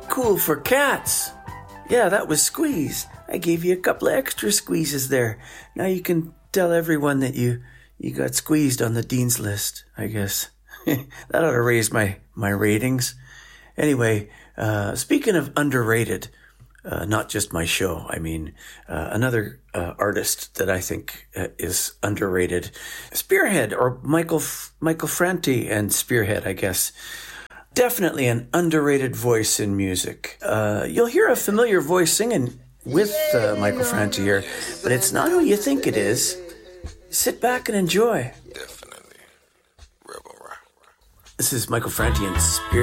cool for cats. Yeah, that was Squeeze. I gave you a couple of extra squeezes there. Now you can tell everyone that you got squeezed on the Dean's List, I guess. That ought to raise my ratings. Anyway, speaking of underrated, not just my show, I mean, another artist that I think is underrated, Spearhead, or Michael Franti and Spearhead, I guess. Definitely an underrated voice in music. You'll hear a familiar voice singing with Michael Franti here, but it's not who you think it is. Sit back and enjoy. Definitely. Rebel Rock. This is Michael Franti and Spearhead.